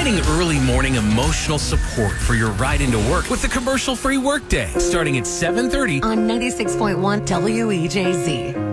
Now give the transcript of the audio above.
providing early morning emotional support for your ride into work with the commercial-free workday, starting at 7:30 on 96.1 WEJZ.